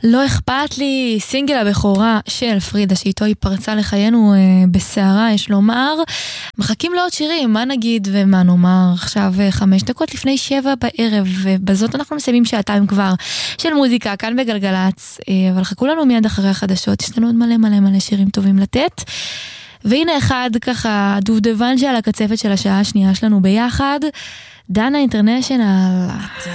לא אכפת לי, סינגל הבכורה של פרידה, שאיתו היא פרצה לחיינו בסערה, יש לומר. מחכים לעוד שירים, מה נגיד ומה נאמר. עכשיו 5 דקות לפני 7 בערב, ובזאת אנחנו מסיימים שעתיים כבר של מוזיקה, כאן בגלגלץ. אבל חכו לנו מיד אחרי החדשות, יש לנו עוד מלא מלא מלא שירים טובים לתת. והנה אחד ככה, דובדבן שעל הקצפת של השעה השנייה שלנו ביחד, דנה אינטרנשיונל.